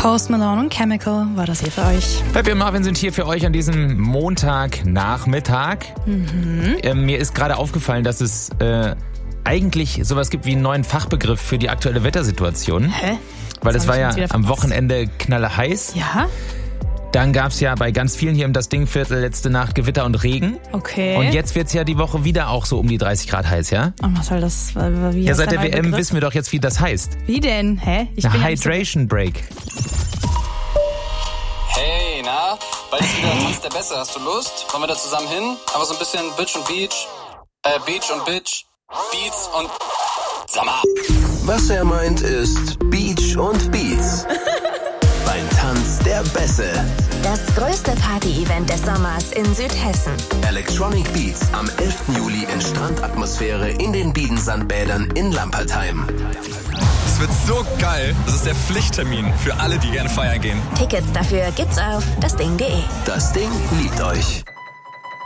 Post Malone und Chemical war das hier für euch. Peppe und Marvin sind hier für euch an diesem Montagnachmittag. Mir ist gerade aufgefallen, dass es eigentlich sowas gibt wie einen neuen Fachbegriff für die aktuelle Wettersituation. Hä? Weil es war ja am verpasst. Wochenende knalleheiß. Ja? Dann gab es ja bei ganz vielen hier im Das Ding-Viertel letzte Nacht Gewitter und Regen. Okay. Und jetzt wird es ja die Woche wieder auch so um die 30 Grad heiß, ja? Und was soll das? Wie Ja, ist seit der neue WM Begriff? wissen wir doch jetzt, wie das heißt. Wie denn? Hä? Ich bin Eine ja nicht so- Hydration Break. Hey, na? Bald ist wieder Tanz der Beste. Hast du Lust? Wollen wir da zusammen hin? Aber so ein bisschen Bitch und Beach. Beach und Bitch. Beats und... Sag mal. Was er meint ist Beach und Beats. Beim Tanz der Bässe. Das größte Party-Event des Sommers in Südhessen. Electronic Beats am 11. Juli in Strandatmosphäre in den Biedensandbädern in Lampertheim. Es wird so geil. Das ist der Pflichttermin für alle, die gerne feiern gehen. Tickets dafür gibt's auf dasding.de. Das Ding liebt euch.